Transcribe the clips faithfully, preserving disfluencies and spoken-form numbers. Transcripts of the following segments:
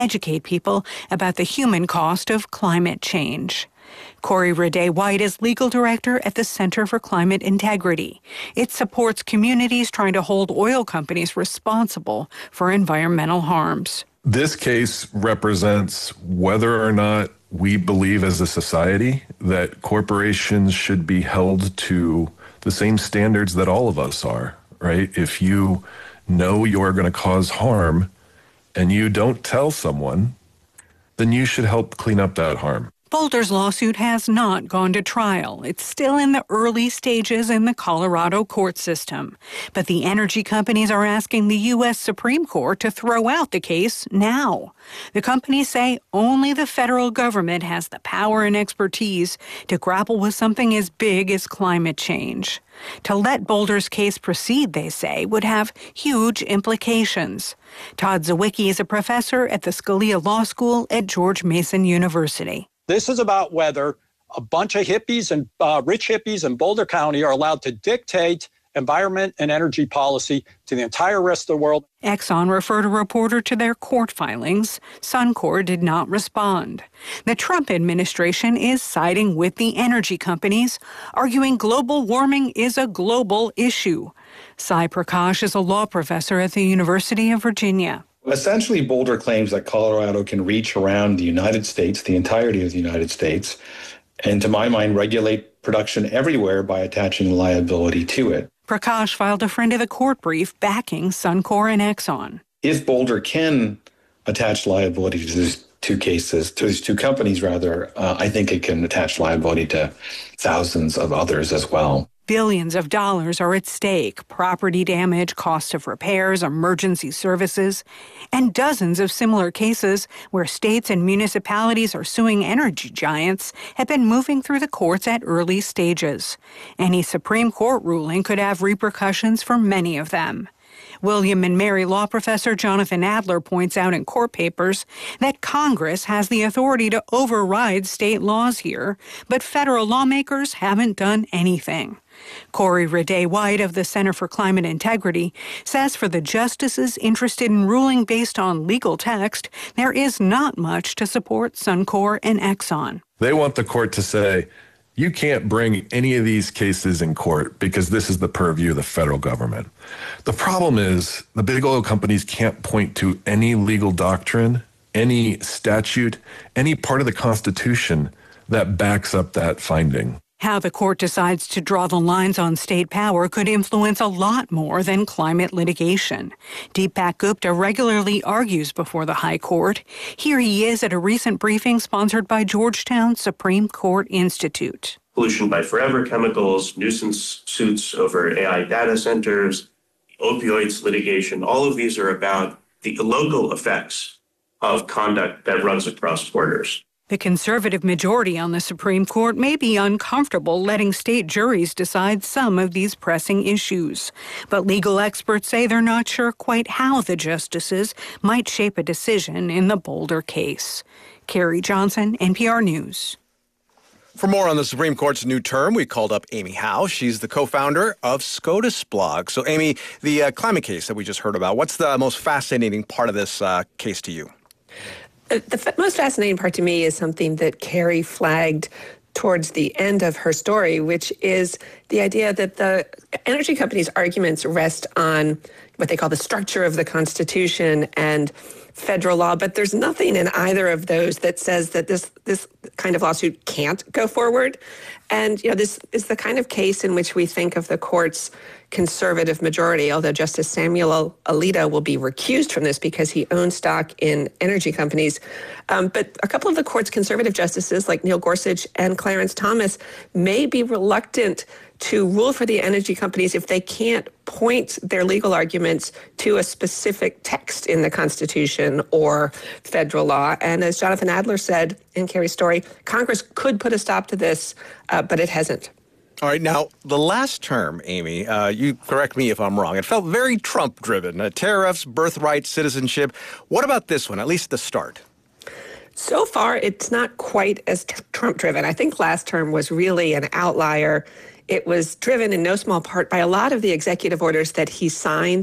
educate people about the human cost of climate change. Corey Raday-White is legal director at the Center for Climate Integrity. It supports communities trying to hold oil companies responsible for environmental harms. This case represents whether or not we believe as a society that corporations should be held to the same standards that all of us are, right? If you know you're going to cause harm and you don't tell someone, then you should help clean up that harm. Boulder's lawsuit has not gone to trial. It's still in the early stages in the Colorado court system. But the energy companies are asking the U S Supreme Court to throw out the case now. The companies say only the federal government has the power and expertise to grapple with something as big as climate change. To let Boulder's case proceed, they say, would have huge implications. Todd Zawicki is a professor at the Scalia Law School at George Mason University. This is about whether a bunch of hippies and uh, rich hippies in Boulder County are allowed to dictate environment and energy policy to the entire rest of the world. Exxon referred a reporter to their court filings. Suncor did not respond. The Trump administration is siding with the energy companies, arguing global warming is a global issue. Sai Prakash is a law professor at the University of Virginia. Essentially, Boulder claims that Colorado can reach around the United States, the entirety of the United States, and to my mind, regulate production everywhere by attaching liability to it. Prakash filed a friend of the court brief backing Suncor and Exxon. If Boulder can attach liability to these two cases, to these two companies rather, uh, I think it can attach liability to thousands of others as well. Billions of dollars are at stake: property damage, cost of repairs, emergency services, and dozens of similar cases where states and municipalities are suing energy giants have been moving through the courts at early stages. Any Supreme Court ruling could have repercussions for many of them. William and Mary law professor Jonathan Adler points out in court papers that Congress has the authority to override state laws here, but federal lawmakers haven't done anything. Corey Raday-White of the Center for Climate Integrity says for the justices interested in ruling based on legal text, there is not much to support Suncor and Exxon. They want the court to say, you can't bring any of these cases in court because this is the purview of the federal government. The problem is the big oil companies can't point to any legal doctrine, any statute, any part of the Constitution that backs up that finding. How the court decides to draw the lines on state power could influence a lot more than climate litigation. Deepak Gupta regularly argues before the High Court. Here he is at a recent briefing sponsored by Georgetown Supreme Court Institute. Pollution by forever chemicals, nuisance suits over A I data centers, opioids litigation, all of these are about the local effects of conduct that runs across borders. The conservative majority on the Supreme Court may be uncomfortable letting state juries decide some of these pressing issues. But legal experts say they're not sure quite how the justices might shape a decision in the Boulder case. Carrie Johnson, N P R News. For more on the Supreme Court's new term, we called up Amy Howe. She's the co-founder of SCOTUS blog. So, Amy, the uh, climate case that we just heard about, what's the most fascinating part of this uh, case to you? The f- most fascinating part to me is something that Carrie flagged towards the end of her story, which is the idea that the energy companies' arguments rest on what they call the structure of the Constitution and federal law, but there's nothing in either of those that says that this this kind of lawsuit can't go forward. And, you know, this is the kind of case in which we think of the court's conservative majority, although Justice Samuel Alito will be recused from this because he owns stock in energy companies. Um, but a couple of the court's conservative justices, like Neil Gorsuch and Clarence Thomas, may be reluctant to rule for the energy companies if they can't point their legal arguments to a specific text in the Constitution or federal law. And as Jonathan Adler said in Carrie's story, Congress could put a stop to this, uh, but it hasn't. All right. Now, the last term, Amy, uh, you correct me if I'm wrong. It felt very Trump-driven. Uh, tariffs, birthright, citizenship. What about this one, at least at the start? So far, it's not quite as t- Trump-driven. I think last term was really an outlier. It was driven in no small part by a lot of the executive orders that he signed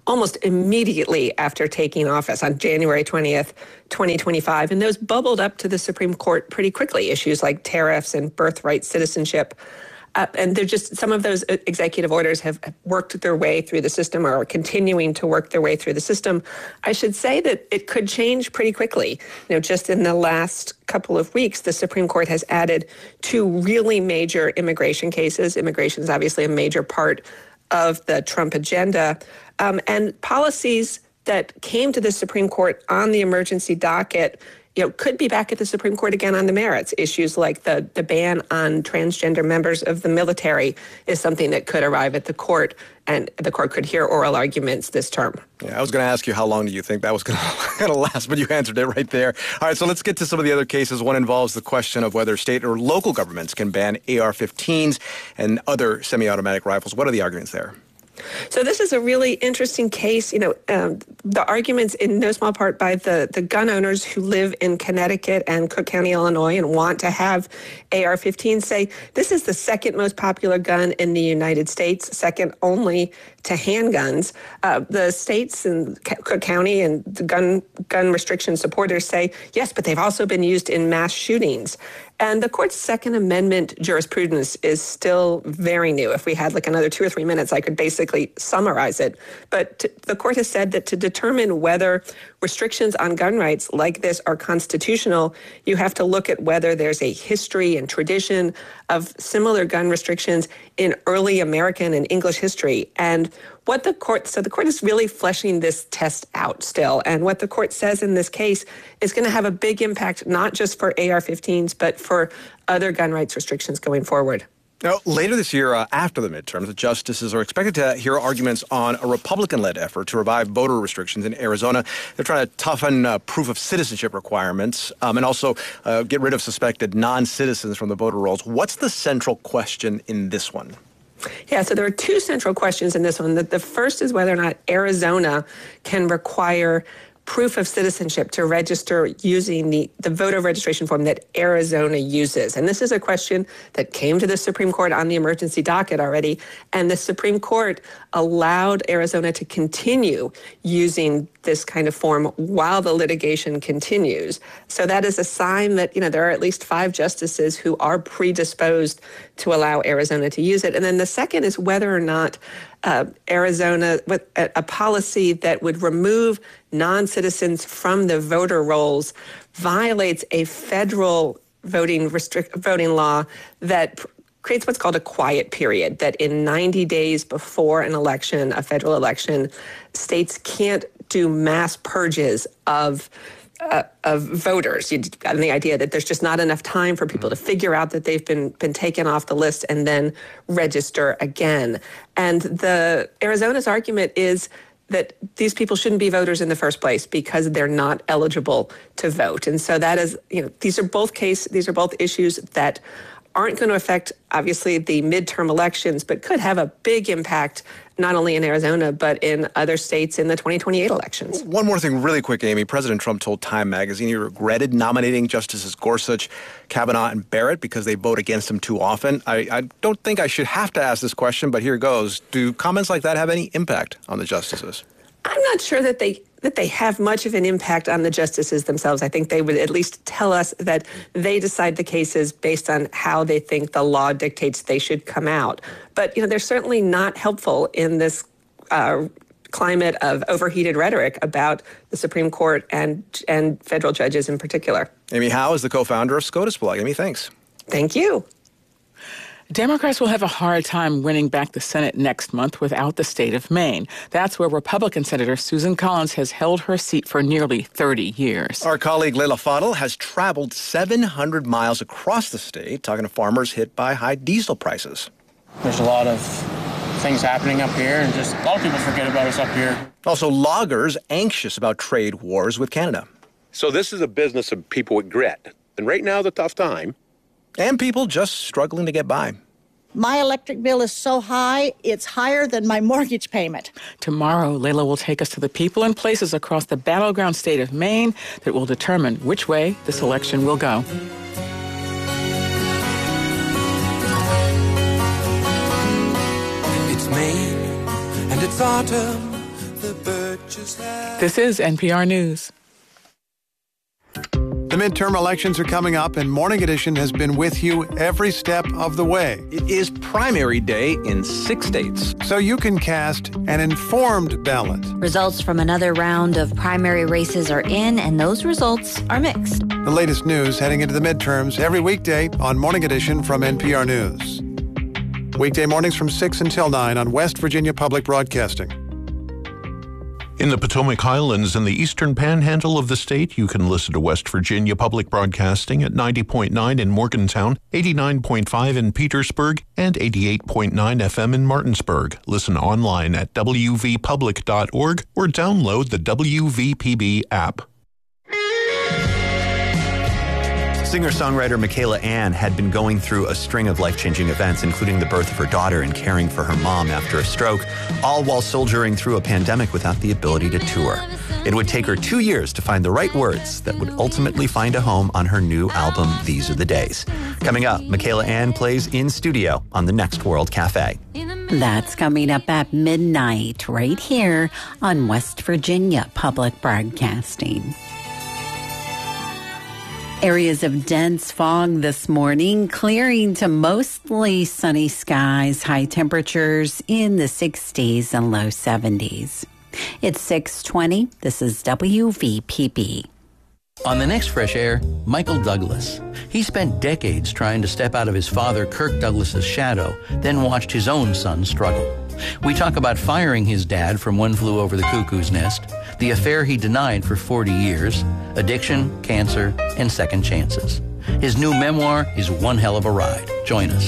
almost immediately after taking office on January twentieth, twenty twenty-five. And those bubbled up to the Supreme Court pretty quickly, issues like tariffs and birthright citizenship. Uh, and they're just, some of those executive orders have worked their way through the system or are continuing to work their way through the system. I should say that it could change pretty quickly. You know, just in the last couple of weeks, the Supreme Court has added two really major immigration cases. Immigration is obviously a major part of the Trump agenda. Um, and policies that came to the Supreme Court on the emergency docket, you know, could be back at the Supreme Court again on the merits. Issues like the, the ban on transgender members of the military is something that could arrive at the court, and the court could hear oral arguments this term. Yeah, I was going to ask you how long do you think that was going to last, but you answered it right there. All right, so let's get to some of the other cases. One involves the question of whether state or local governments can ban A R fifteens and other semi-automatic rifles. What are the arguments there? So this is a really interesting case. You know, um, the arguments in no small part by the, the gun owners who live in Connecticut and Cook County, Illinois, and want to have A R fifteens say this is the second most popular gun in the United States, second only to handguns. Uh, the states and Cook County and the gun gun restriction supporters say, yes, but they've also been used in mass shootings. And the court's Second Amendment jurisprudence is still very new. If we had like another two or three minutes, I could basically summarize it. But t- the court has said that to determine whether restrictions on gun rights like this are constitutional, you have to look at whether there's a history and tradition of similar gun restrictions in early American and English history. And what the court, so the court is really fleshing this test out still. And what the court says in this case is going to have a big impact, not just for A R fifteens, but for other gun rights restrictions going forward. Now, later this year, uh, after the midterms, the justices are expected to hear arguments on a Republican-led effort to revive voter restrictions in Arizona. They're trying to toughen uh, proof of citizenship requirements um, and also uh, get rid of suspected non-citizens from the voter rolls. What's the central question in this one? Yeah, so there are two central questions in this one. The, the first is whether or not Arizona can require proof of citizenship to register using the, the voter registration form that Arizona uses. And this is a question that came to the Supreme Court on the emergency docket already. And the Supreme Court allowed Arizona to continue using this kind of form while the litigation continues. So that is a sign that, you know, there are at least five justices who are predisposed to allow Arizona to use it. And then the second is whether or not uh, Arizona, with a, a policy that would remove non-citizens from the voter rolls violates a federal voting restrict voting law that pr- creates what's called a quiet period, that in ninety days before an election, a federal election, states can't do mass purges of Uh, of voters. You've gotten the idea that there's just not enough time for people to figure out that they've been been taken off the list and then register again. And the Arizona's argument is that these people shouldn't be voters in the first place because they're not eligible to vote. And so that is, you know, these are both case, these are both issues that aren't going to affect, obviously, the midterm elections, but could have a big impact not only in Arizona, but in other states in the twenty twenty-eight elections. One more thing really quick, Amy. President Trump told Time magazine he regretted nominating Justices Gorsuch, Kavanaugh, and Barrett because they vote against him too often. I, I don't think I should have to ask this question, but here goes. Do comments like that have any impact on the justices? I'm not sure that they that they have much of an impact on the justices themselves. I think they would at least tell us that they decide the cases based on how they think the law dictates they should come out. But, you know, they're certainly not helpful in this uh, climate of overheated rhetoric about the Supreme Court and and federal judges in particular. Amy Howe is the co-founder of SCOTUS Blog. Amy, thanks. Thank you. Democrats will have a hard time winning back the Senate next month without the state of Maine. That's where Republican Senator Susan Collins has held her seat for nearly thirty years. Our colleague Leila Fadel has traveled seven hundred miles across the state talking to farmers hit by high diesel prices. There's a lot of things happening up here, and just a lot of people forget about us up here. Also, loggers anxious about trade wars with Canada. So this is a business of people with grit. And right now is a tough time. And people just struggling to get by. My electric bill is so high, it's higher than my mortgage payment. Tomorrow, Leila will take us to the people and places across the battleground state of Maine that will determine which way this election will go. It's Maine, and it's autumn. The This is N P R News. The midterm elections are coming up, and Morning Edition has been with you every step of the way. It is primary day in six states. So you can cast an informed ballot. Results from another round of primary races are in, and those results are mixed. The latest news heading into the midterms every weekday on Morning Edition from N P R News. Weekday mornings from six until nine on West Virginia Public Broadcasting. In the Potomac Highlands and the eastern panhandle of the state, you can listen to West Virginia Public Broadcasting at ninety point nine in Morgantown, eighty-nine point five in Petersburg, and eighty-eight point nine F M in Martinsburg. Listen online at w v public dot org or download the W V P B app. Singer-songwriter Michaela Anne had been going through a string of life-changing events, including the birth of her daughter and caring for her mom after a stroke, all while soldiering through a pandemic without the ability to tour. It would take her two years to find the right words that would ultimately find a home on her new album, These Are the Days. Coming up, Michaela Anne plays in studio on the Next World Cafe. That's coming up at midnight right here on West Virginia Public Broadcasting. Areas of dense fog this morning, clearing to mostly sunny skies, high temperatures in the sixties and low seventies. It's six twenty. This is W V P B. On the next Fresh Air, Michael Douglas. He spent decades trying to step out of his father, Kirk Douglas's shadow, then watched his own son struggle. We talk about firing his dad from One Flew Over the Cuckoo's Nest, the affair he denied for forty years, addiction, cancer, and second chances. His new memoir is one hell of a ride. Join us.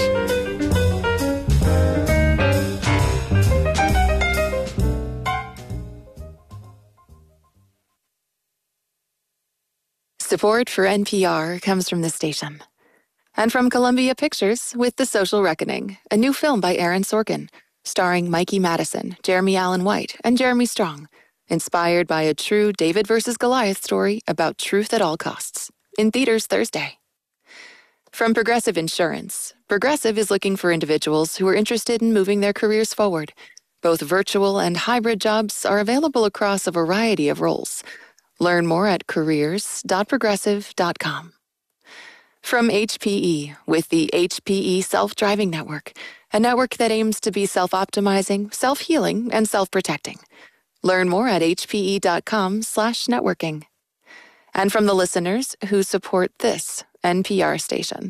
Support for N P R comes from this station. And from Columbia Pictures with The Social Reckoning, a new film by Aaron Sorkin, starring Mikey Madison, Jeremy Allen White, and Jeremy Strong, inspired by a true David versus Goliath story about truth at all costs, in theaters Thursday. From Progressive Insurance, Progressive is looking for individuals who are interested in moving their careers forward. Both virtual and hybrid jobs are available across a variety of roles. Learn more at careers dot progressive dot com. From H P E, with the H P E Self-Driving Network, a network that aims to be self-optimizing, self-healing, and self-protecting. Learn more at h p e dot com slash networking. And from the listeners who support this N P R station.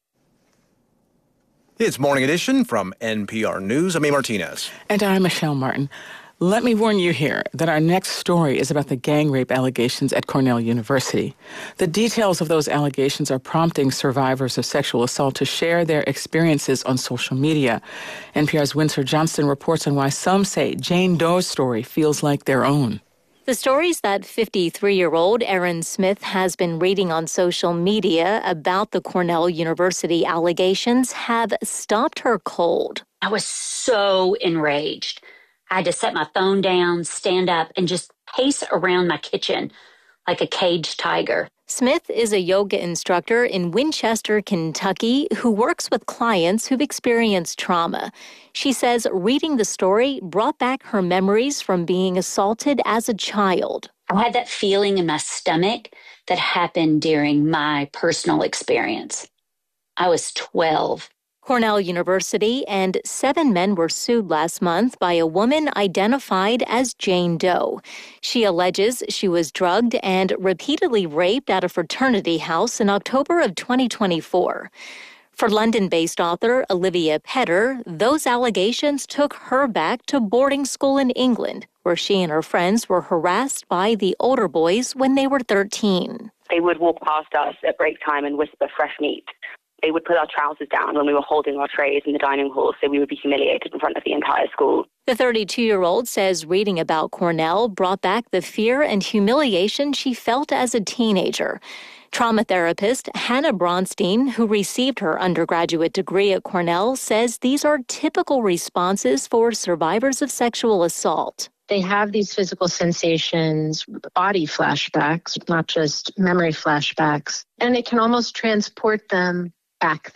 It's Morning Edition from N P R News. I'm A. Martinez. And I'm Michelle Martin. Let me warn you here that our next story is about the gang rape allegations at Cornell University. The details of those allegations are prompting survivors of sexual assault to share their experiences on social media. N P R's Windsor Johnston reports on why some say Jane Doe's story feels like their own. The stories that fifty-three-year-old Erin Smith has been reading on social media about the Cornell University allegations have stopped her cold. I was so enraged. I had to set my phone down, stand up, and just pace around my kitchen like a caged tiger. Smith is a yoga instructor in Winchester, Kentucky, who works with clients who've experienced trauma. She says reading the story brought back her memories from being assaulted as a child. I had that feeling in my stomach that happened during my personal experience. I was twelve. Cornell University and seven men were sued last month by a woman identified as Jane Doe. She alleges she was drugged and repeatedly raped at a fraternity house in October of twenty twenty-four. For London-based author Olivia Petter, those allegations took her back to boarding school in England, where she and her friends were harassed by the older boys when they were thirteen. They would walk past us at break time and whisper fresh meat. They would put our trousers down when we were holding our trays in the dining hall, so we would be humiliated in front of the entire school. The thirty-two-year-old says reading about Cornell brought back the fear and humiliation she felt as a teenager. Trauma therapist Hannah Bronstein, who received her undergraduate degree at Cornell, says these are typical responses for survivors of sexual assault. They have these physical sensations, body flashbacks, not just memory flashbacks, and it can almost transport them back there.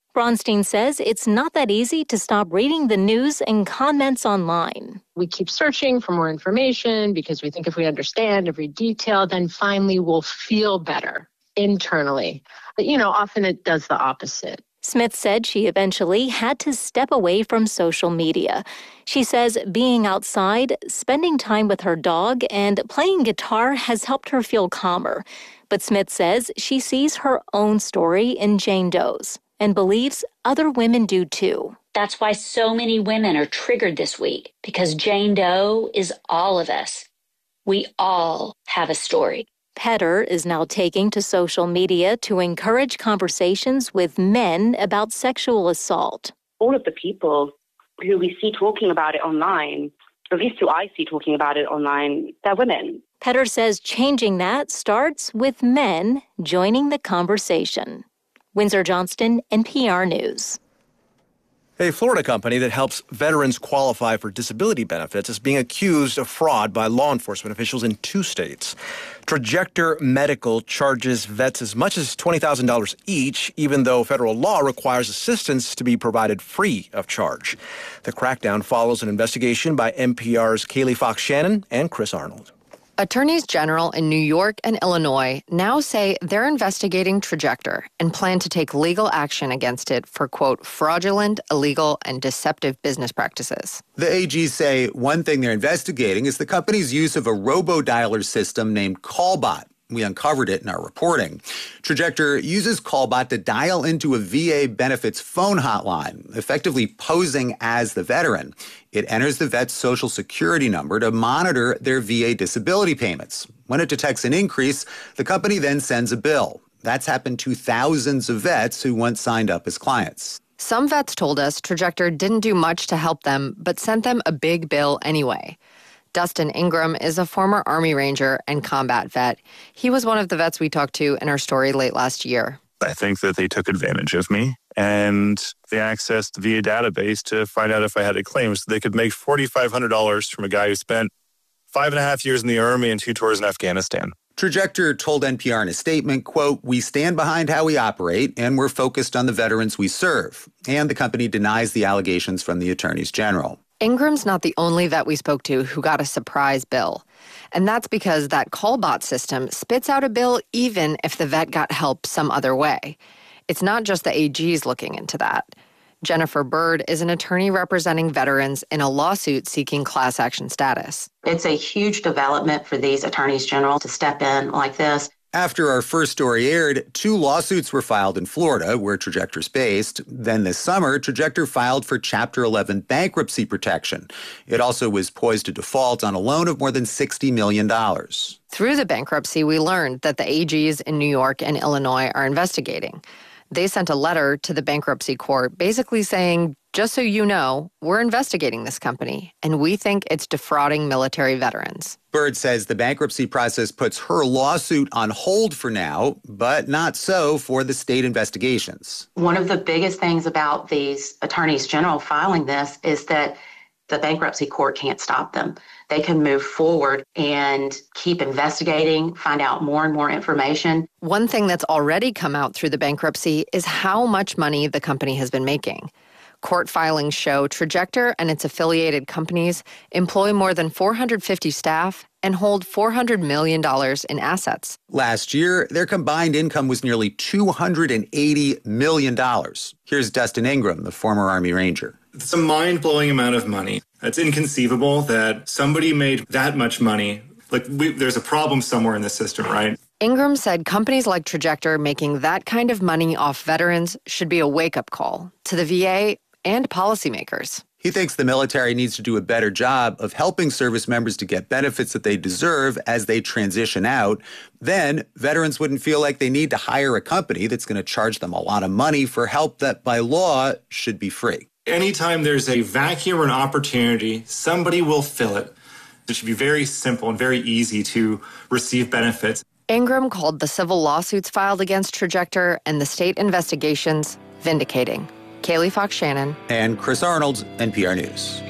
Bronstein says it's not that easy to stop reading the news and comments online. We keep searching for more information because we think if we understand every detail, then finally we'll feel better internally. But, you know, often it does the opposite. Smith said she eventually had to step away from social media. She says being outside, spending time with her dog, and playing guitar has helped her feel calmer. But Smith says she sees her own story in Jane Doe's and believes other women do too. That's why so many women are triggered this week, because Jane Doe is all of us. We all have a story. Petter is now taking to social media to encourage conversations with men about sexual assault. All of the people who we see talking about it online, at least who I see talking about it online, they're women. Petter says changing that starts with men joining the conversation. Windsor Johnston, N P R News. A Florida company that helps veterans qualify for disability benefits is being accused of fraud by law enforcement officials in two states. Trajector Medical charges vets as much as twenty thousand dollars each, even though federal law requires assistance to be provided free of charge. The crackdown follows an investigation by N P R's Kaylee Fox Shannon and Chris Arnold. Attorneys general in New York and Illinois now say they're investigating Trajector and plan to take legal action against it for, quote, fraudulent, illegal, and deceptive business practices. The A Gs say one thing they're investigating is the company's use of a robo-dialer system named Callbot. We uncovered it in our reporting. Trajector uses Callbot to dial into a V A benefits phone hotline, effectively posing as the veteran. It enters the vet's social security number to monitor their V A disability payments. When it detects an increase, the company then sends a bill. That's happened to thousands of vets who once signed up as clients. Some vets told us Trajector didn't do much to help them, but sent them a big bill anyway. Dustin Ingram is a former Army Ranger and combat vet. He was one of the vets we talked to in our story late last year. I think that they took advantage of me, and they accessed the V A database to find out if I had a claim. So they could make four thousand five hundred dollars from a guy who spent five and a half years in the Army and two tours in Afghanistan. Trajector told N P R in a statement, quote, "We stand behind how we operate, and we're focused on the veterans we serve." And the company denies the allegations from the attorneys general. Ingram's not the only vet we spoke to who got a surprise bill. And that's because that Callbot system spits out a bill even if the vet got help some other way. It's not just the A Gs looking into that. Jennifer Bird is an attorney representing veterans in a lawsuit seeking class action status. It's a huge development for these attorneys general to step in like this. After our first story aired, two lawsuits were filed in Florida, where Trajector's based. Then this summer, Trajector filed for Chapter eleven bankruptcy protection. It also was poised to default on a loan of more than sixty million dollars. Through the bankruptcy, we learned that the A Gs in New York and Illinois are investigating. They sent a letter to the bankruptcy court basically saying, just so you know, we're investigating this company, and we think it's defrauding military veterans. Bird says the bankruptcy process puts her lawsuit on hold for now, but not so for the state investigations. One of the biggest things about these attorneys general filing this is that the bankruptcy court can't stop them. They can move forward and keep investigating, find out more and more information. One thing that's already come out through the bankruptcy is how much money the company has been making. Court filings show Trajector and its affiliated companies employ more than four hundred fifty staff and hold four hundred million dollars in assets. Last year, their combined income was nearly two hundred eighty million dollars. Here's Dustin Ingram, the former Army Ranger. It's a mind-blowing amount of money. It's inconceivable that somebody made that much money. Like, we, there's a problem somewhere in the system, right? Ingram said companies like Trajector making that kind of money off veterans should be a wake-up call to the V A and policymakers. He thinks the military needs to do a better job of helping service members to get benefits that they deserve as they transition out. Then veterans wouldn't feel like they need to hire a company that's going to charge them a lot of money for help that by law should be free. Anytime there's a vacuum or an opportunity, somebody will fill it. It should be very simple and very easy to receive benefits. Ingram called the civil lawsuits filed against Trajector and the state investigations vindicating. Kaylee Fox Shannon and Chris Arnold, N P R News.